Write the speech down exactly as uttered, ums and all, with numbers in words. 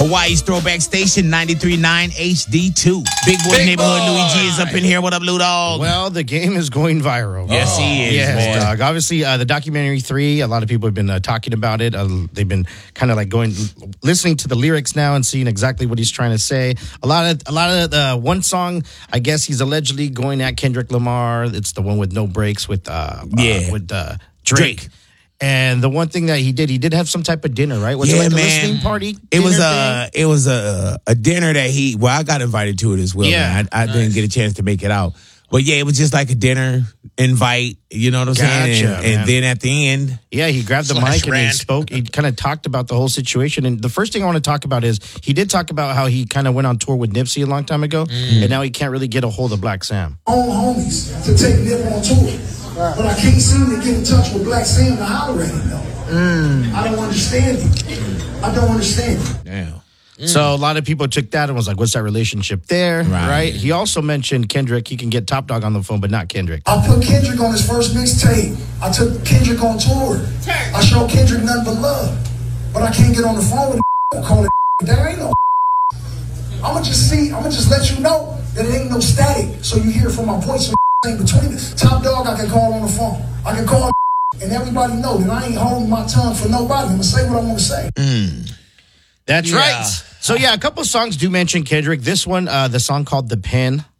Hawaii's throwback station, ninety-three point nine H D two. Big boy Big neighborhood boy. Luigi is up in here. What up, Lou Dog? Well, the game is going viral. Yes, he is, Yes, man. dog. Obviously, uh, the documentary three, a lot of people have been uh, talking about it. Uh, they've been kind of like going, listening to the lyrics now and seeing exactly what he's trying to say. A lot of, a lot of the one song, I guess he's allegedly going at Kendrick Lamar. It's the one with No Breaks with, uh, Yeah. uh, with uh, Drake. Drake. And the one thing that he did, he did have some type of dinner, right? Was Yeah, it like a man. listening party? It was dinner a thing? it was a a dinner that he. Well, I got invited to it as well. Yeah. man. I, I didn't get a chance to make it out, but yeah, it was just like a dinner invite. You know what I'm saying? Gotcha, And, and man. then at the end, Yeah, he grabbed the Slash mic and he rant. spoke. He kind of talked about the whole situation. And the first thing I want to talk about is he did talk about how he kind of went on tour with Nipsey a long time ago, and now he can't really get a hold of Black Sam. own homies to take Nip on tour. But I can't seem to get in touch with Black Sam to holler at him, though. I don't understand it. I don't understand it. damn. So a lot of people took that and was like, what's that relationship there? Right. Right. He also mentioned Kendrick. He can get Top Dog on the phone, but not Kendrick. I put Kendrick on his first mixtape. I took Kendrick on tour. I showed Kendrick nothing but love. But I can't get on the phone with him. Call it there ain't no I'ma just see, I'ma just let you know that it ain't no static. So you hear from my voice in between us. Top Dog I can call on the phone. I can call and everybody know that I ain't holding my tongue for nobody. I'm gonna say what I want to say. That's Yeah. right. So yeah, a couple of songs do mention Kendrick. This one, uh, the song called "The Pen,"